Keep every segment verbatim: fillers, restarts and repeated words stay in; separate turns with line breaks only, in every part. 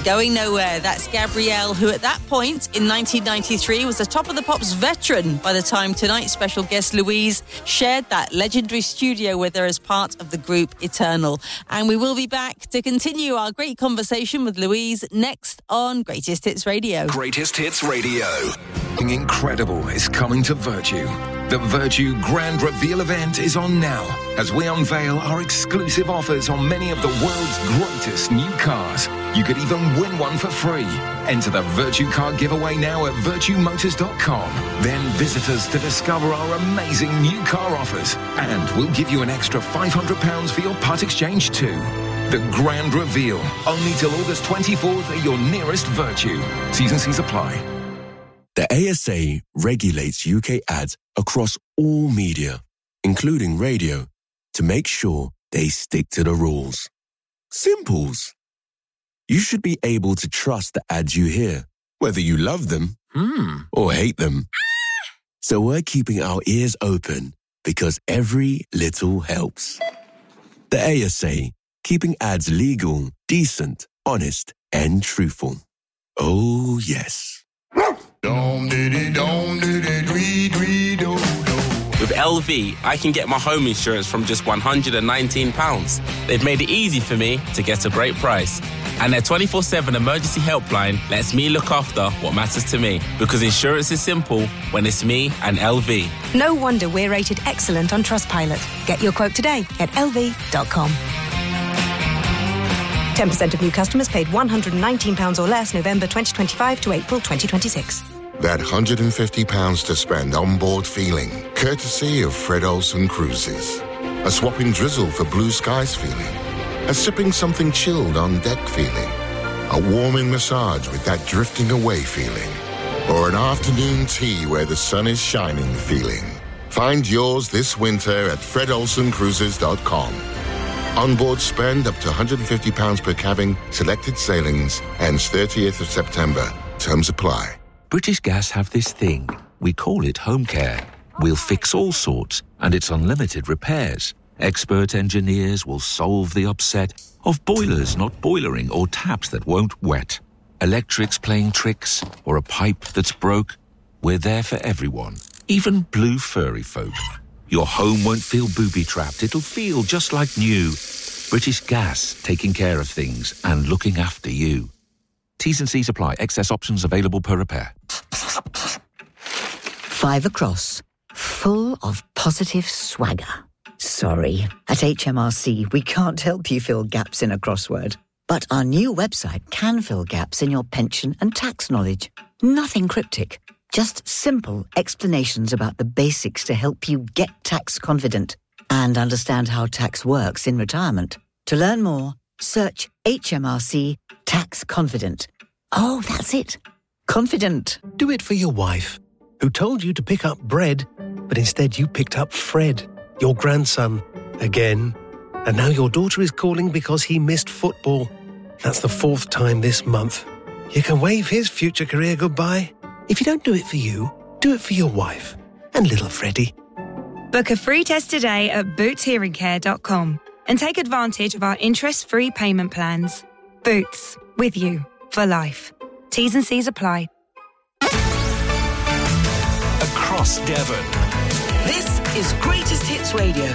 Going Nowhere. That's Gabrielle, who at that point in nineteen ninety-three was the Top of the Pops veteran by the time tonight's special guest Louise shared that legendary studio with her as part of the group Eternal. And we will be back to continue our great conversation with Louise next on Greatest Hits Radio.
Greatest Hits Radio. Something incredible is coming to Virtue. The Virtue Grand Reveal event is on now as we unveil our exclusive offers on many of the world's greatest new cars. You could even win one for free. Enter the Virtue Car giveaway now at virtue motors dot com. Then visit us to discover our amazing new car offers. And we'll give you an extra five hundred pounds for your part exchange too. The Grand Reveal, only till August twenty-fourth at your nearest Virtue. T's and C's apply.
The A S A regulates U K ads across all media, including radio, to make sure they stick to the rules. Simples. You should be able to trust the ads you hear, whether you love them hmm. or hate them. So we're keeping our ears open because every little helps. The A S A, keeping ads legal, decent, honest, and truthful. Oh, yes.
With L V, I can get my home insurance from just one hundred nineteen pounds. They've made it easy for me to get a great price. And their twenty-four seven emergency helpline lets me look after what matters to me. Because insurance is simple when it's me and L V.
No wonder we're rated excellent on Trustpilot. Get your quote today at L V dot com. ten percent of new customers paid one hundred nineteen pounds or less November twenty twenty-five to April twenty twenty-six.
That one hundred fifty pounds to spend on board feeling, courtesy of Fred Olsen Cruises. A swapping drizzle for blue skies feeling. A sipping something chilled on deck feeling. A warming massage with that drifting away feeling. Or an afternoon tea where the sun is shining feeling. Find yours this winter at fred olsen cruises dot com. Onboard spend up to one hundred fifty pounds per cabin, selected sailings, ends thirtieth of September. Terms apply.
British Gas have this thing. We call it home care. We'll fix all sorts, and it's unlimited repairs. Expert engineers will solve the upset of boilers not boilering or taps that won't wet. Electrics playing tricks or a pipe that's broke. We're there for everyone, even blue furry folk. Your home won't feel booby-trapped. It'll feel just like new. British Gas, taking care of things and looking after you. T's and C's apply. Excess options available per repair.
Five across. Full of positive swagger. Sorry. At H M R C, we can't help you fill gaps in a crossword. But our new website can fill gaps in your pension and tax knowledge. Nothing cryptic. Just simple explanations about the basics to help you get tax confident and understand how tax works in retirement. To learn more, search H M R C Tax Confident. Oh, that's it. Confident.
Do it for your wife, who told you to pick up bread, but instead you picked up Fred, your grandson, again. And now your daughter is calling because he missed football. That's the fourth time this month. You can wave his future career goodbye. If you don't do it for you, do it for your wife and little Freddie.
Book a free test today at boots hearing care dot com and take advantage of our interest-free payment plans. Boots, with you for life. T's and C's apply.
Across Devon.
This is Greatest Hits Radio.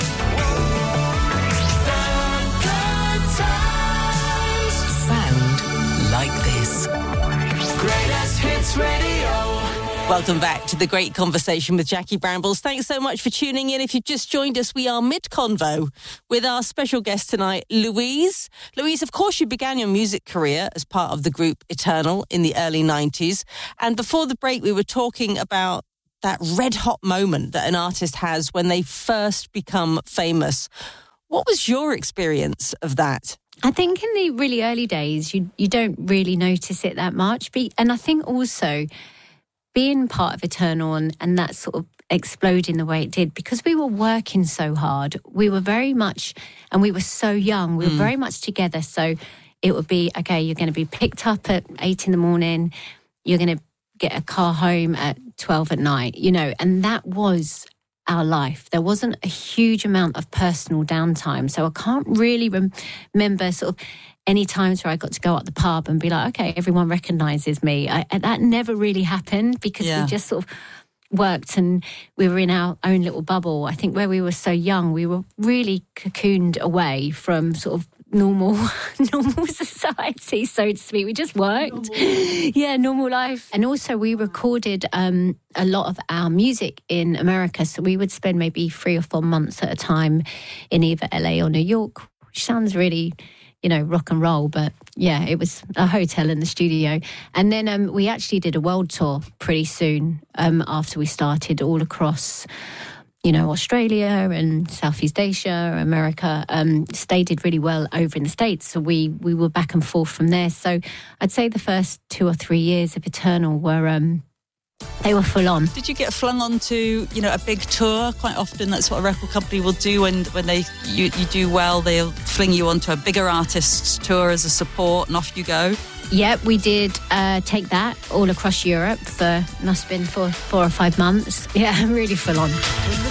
Sound like this.
Greatest Hits Radio. Welcome back to the great conversation with Jackie Brambles. Thanks so much for tuning in. If you've just joined us, we are mid-convo with our special guest tonight, Louise. Louise, of course, you began your music career as part of the group Eternal in the early nineties. And before the break, we were talking about that red-hot moment that an artist has when they first become famous. What was your experience of that?
I think in the really early days, you you don't really notice it that much. But, and I think also being part of Eternal and, and that sort of exploding the way it did, because we were working so hard, we were very much, and we were so young, we were mm. very much together. So it would be, okay, you're going to be picked up at eight in the morning, you're going to get a car home at twelve at night, you know, and that was our life. There wasn't a huge amount of personal downtime. So I can't really rem- remember sort of any times where I got to go up the pub and be like, okay, everyone recognises me. I, that never really happened because yeah. we just sort of worked and we were in our own little bubble. I think where we were so young, we were really cocooned away from sort of normal normal society, so to speak. We just worked. Normal. Yeah, normal life. And also we recorded um, a lot of our music in America, so we would spend maybe three or four months at a time in either L A or New York, which sounds really, you know, rock and roll, but yeah, it was a hotel in the studio. And then um, we actually did a world tour pretty soon um, after we started, all across, you know, Australia and Southeast Asia, America. Um, Stay did really well over in the States, so we we were back and forth from there. So I'd say the first two or three years of Eternal were um, they were full on.
Did you get flung onto, you know, a big tour? Quite often that's what a record company will do when when they you, you do well. They'll fling you onto a bigger artist's tour as a support, and off you go.
Yep, we did uh, take that all across Europe for, must have been for four or five months. Yeah, really full on.